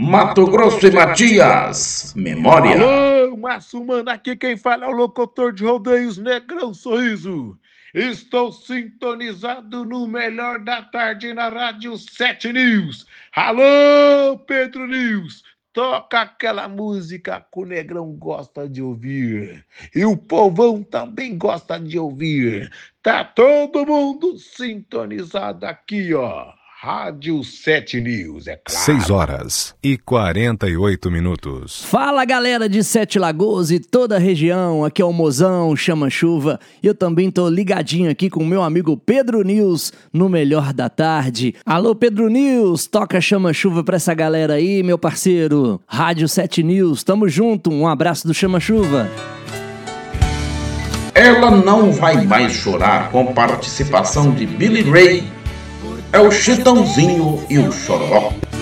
Mato Grosso e Matias, memória. Alô, Márcio Mano, aqui quem fala é o locutor de rodeios Negrão Sorriso. Estou sintonizado no melhor da tarde na Rádio 7 News. Alô, Pedro News, toca aquela música que o Negrão gosta de ouvir. E o povão também gosta de ouvir. Tá todo mundo sintonizado aqui, ó. Rádio 7 News, é claro. 6h48. Fala, galera de Sete Lagoas e toda a região, aqui é o Mozão, Chama Chuva, e eu também tô ligadinho aqui com o meu amigo Pedro News, no melhor da tarde. Alô, Pedro News, toca Chama Chuva pra essa galera aí, meu parceiro. Rádio 7 News, tamo junto, um abraço do Chama Chuva. Ela não vai mais chorar, com participação de Billy Ray, é o Chitãozinho e o Chororó.